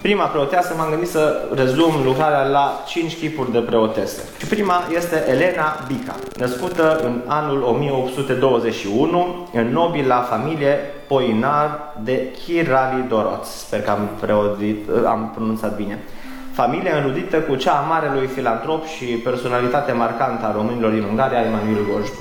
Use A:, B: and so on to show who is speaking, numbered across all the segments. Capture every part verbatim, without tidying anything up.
A: Prima preoteasă m-am gândit să rezum lucrarea la cinci chipuri de preotese. Și prima este Elena Bica, născută în anul o mie opt sute douăzeci și unu în nobila familie Poinar de Chirali-Doroț. Sper că am, preodit, am pronunțat bine. Familie înrudită cu cea a marelui filantrop și personalitate marcantă a românilor din Ungaria, Emanuel Gojdu.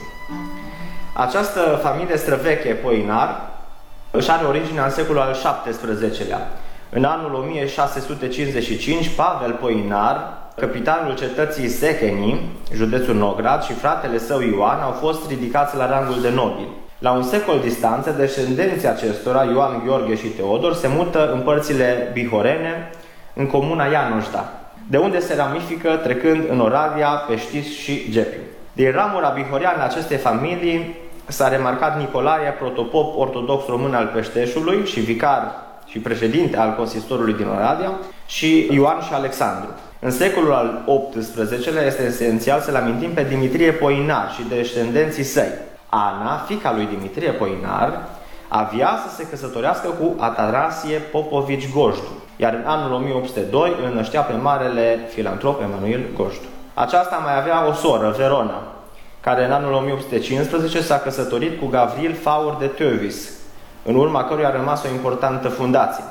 A: Această familie străveche Poinar își are originea în secolul al șaptesprezecelea. În anul o mie șase sute cincizeci și cinci, Pavel Poinar, capitanul cetății Secheni, județul Nograd, și fratele său Ioan au fost ridicați la rangul de nobili. La un secol distanță, descendenții acestora, Ioan, Gheorghe și Teodor, se mută în părțile bihorene, în comuna Ianoșda, de unde se ramifică trecând în Oradea, Peștis și Gepiu. Din ramura bihoreană acestei familii s-a remarcat Nicolae, protopop ortodox român al Peșteșului și vicar și președinte al consistorului din Oradea, și Ioan și Alexandru. În secolul al optsprezecelea este esențial să-l amintim pe Dimitrie Poinar și descendenții săi. Ana, fiica lui Dimitrie Poinar, avea să se căsătorească cu Atanasie Popovici Gojdu, iar în anul o mie opt sute doi îl năștea pe marele filantrop Emanuel Gojdu. Aceasta mai avea o soră, Verona, care în anul o mie opt sute cincisprezece s-a căsătorit cu Gavril Faur de Tövis, în urma căruia a rămas o importantă fundație.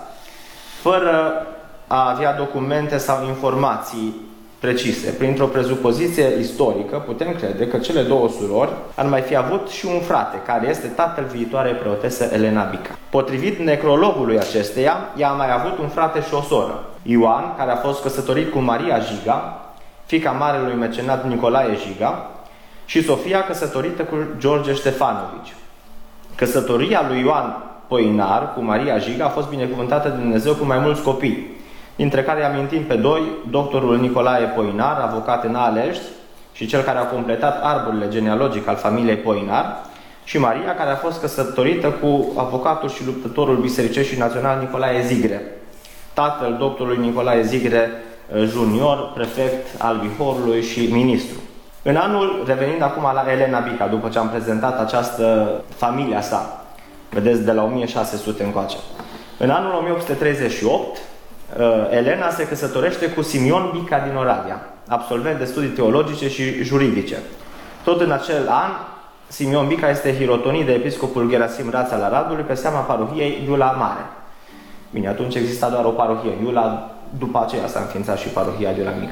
A: Fără a avea documente sau informații precise, printr-o prezupoziție istorică, putem crede că cele două surori ar mai fi avut și un frate, care este tatăl viitoarei preotese Elena Bica. Potrivit necrologului acesteia, ea a mai avut un frate și o soră, Ioan, care a fost căsătorit cu Maria Jiga, fiica marelui mecenat Nicolae Jiga, și Sofia, căsătorită cu George Ștefanovici. Căsătoria lui Ioan Poinar cu Maria Jiga a fost binecuvântată de Dumnezeu cu mai mulți copii, dintre care amintim pe doi, doctorul Nicolae Poinar, avocat în Alești, și cel care a completat arborele genealogic al familiei Poinar, și Maria, care a fost căsătorită cu avocatul și luptătorul bisericesc și național Nicolae Zigre, tatăl doctorului Nicolae Zigre junior, prefect al Bihorului și ministru. În anul, revenind acum la Elena Bica, după ce am prezentat această familia sa, vedeți, de la o mie șase sute încoace. În anul o mie opt sute treizeci și opt, Elena se căsătorește cu Simion Bica din Oradea, absolvent de studii teologice și juridice. Tot în acel an, Simion Bica este hirotonit de episcopul Gerasim Raț al Aradului pe seama parohiei Iula Mare. Bine, atunci exista doar o parohie Iula, după aceea s-a înființat și parohia Iula Mică,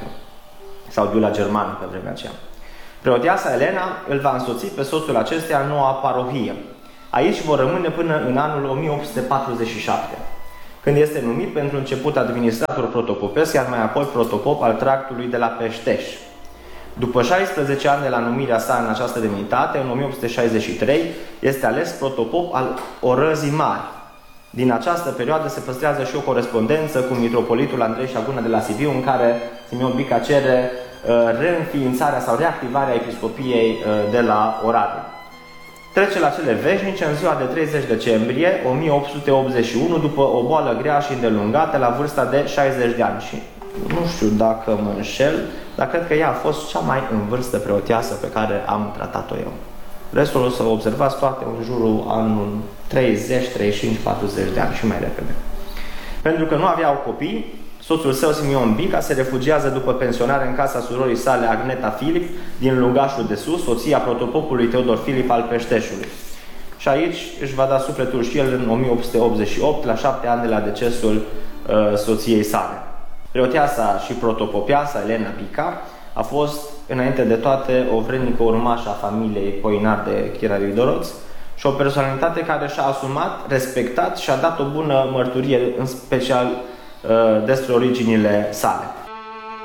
A: sau Iula Germană pe vremea aceea. Preoteasa Elena îl va însoți pe soțul acesteia în noua parohie. Aici vor rămâne până în anul o mie opt sute patruzeci și șapte, când este numit pentru început administrator protopopesc, iar mai apoi protopop al tractului de la Peșteș. După șaisprezece ani de la numirea sa în această demnitate, în o mie opt sute șaizeci și trei, este ales protopop al Orăzii Mari. Din această perioadă se păstrează și o corespondență cu mitropolitul Andrei Șaguna de la Sibiu, în care Simion Bica cere uh, reînființarea sau reactivarea episcopiei uh, de la Oradea. Trece la cele veșnice în ziua de treizeci decembrie o mie opt sute optzeci și unu, după o boală grea și îndelungată, la vârsta de șaizeci de ani. Și nu știu dacă mă înșel, dar cred că ea a fost cea mai în vârstă preoteasă pe care am tratat-o eu. Restul o să observați toate în jurul anul treizeci, treizeci și cinci, patruzeci de ani și mai repede. Pentru că nu aveau copii, soțul său, Simion Bica, se refugiază după pensionare în casa surorii sale, Agneta Filip, din Lungașul de Sus, soția protopopului Teodor Filip al Peșteșului. Și aici își va da sufletul și el în o mie opt sute optzeci și opt, la șapte ani de la decesul uh, soției sale. Preoteasa și protopopiasa Elena Bica a fost, înainte de toate, o vrednică urmașă a familiei Poinar de Chirali-Doroț și o personalitate care și-a asumat, respectat și a dat o bună mărturie, în special despre originile sale.